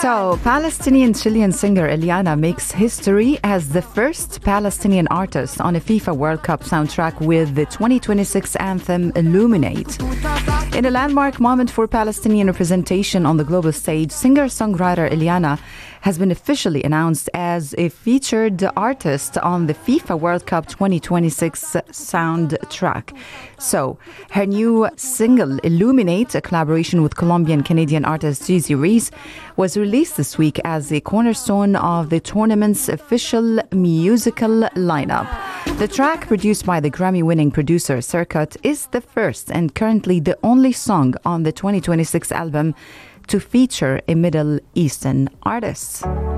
So, Palestinian-Chilean singer Eliana makes history as the first Palestinian artist on a FIFA World Cup soundtrack with the 2026 anthem Illuminate. In a landmark moment for Palestinian representation on the global stage, singer-songwriter Eliana has been officially announced as a featured artist on the FIFA World Cup 2026 soundtrack. So, her new single, Illuminate, a collaboration with Colombian-Canadian artist Jeezy Reese, was released this week as a cornerstone of the tournament's official musical lineup. The track, produced by the Grammy-winning producer Circuit, is the first and currently the only song on the 2026 album to feature a Middle Eastern artist.